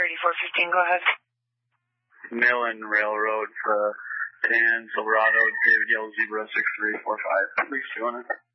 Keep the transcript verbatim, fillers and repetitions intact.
thirty-four fifteen, go ahead. Millen Railroad for Dan Silverado, David Yellow Zebra six three four five. Please, two hundred.